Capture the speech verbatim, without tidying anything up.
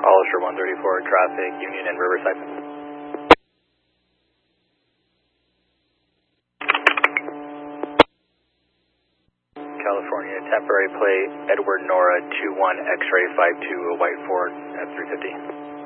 Hollister one thirty-four, traffic, Union and Riverside. California, temporary plate, Edward Nora two one X-ray five two, a white Ford F three fifty.